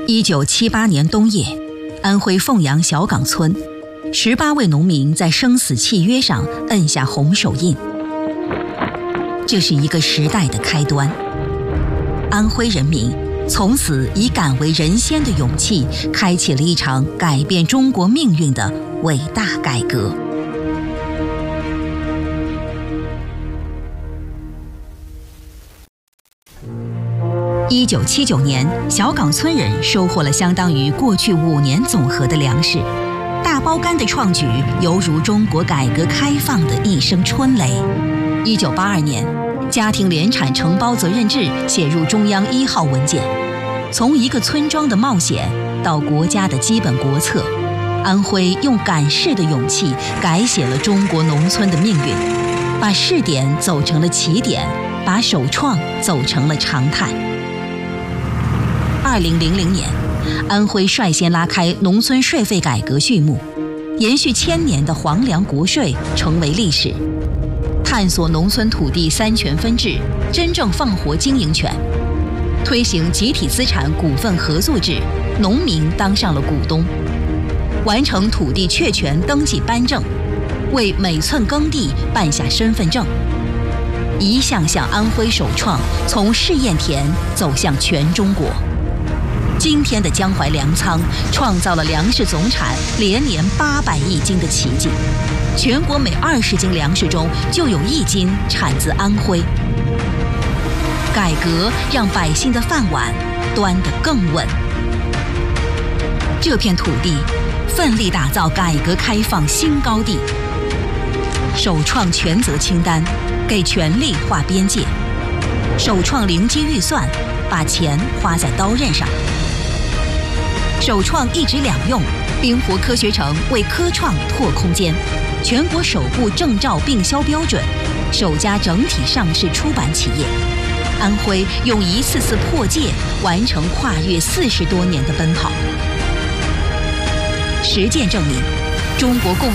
1978年冬夜，安徽凤阳小岗村18位农民在生死契约上摁下红手印。这是一个时代的开端。安徽人民从此以敢为人先的勇气，开启了一场改变中国命运的伟大改革。1979年，小岗村人收获了相当于过去5年总和的粮食。大包干的创举犹如中国改革开放的一声春雷。1982年，家庭联产承包责任制写入中央1号文件。从一个村庄的冒险到国家的基本国策，安徽用敢试的勇气改写了中国农村的命运，把试点走成了起点，把首创走成了常态。2000年，安徽率先拉开农村税费改革序幕，延续1000年的皇粮国税成为历史。探索农村土地3权分置，真正放活经营权，推行集体资产股份合作制，农民当上了股东，完成土地确权登记颁证，为每寸耕地办下身份证，一项项安徽首创从试验田走向全中国。今天的江淮粮仓创造了粮食总产连年800亿斤的奇迹，全国每20斤粮食中就有1斤产自安徽。改革让百姓的饭碗端得更稳。这片土地奋力打造改革开放新高地，首创权责清单，给权力划边界；首创零基预算，把钱花在刀刃上；首创一职两用，灵活科学城为科创拓空间；全国首部证照并销标准，首家整体上市出版企业。安徽用一次次破戒，完成跨越40多年的奔跑。实践证明，中国共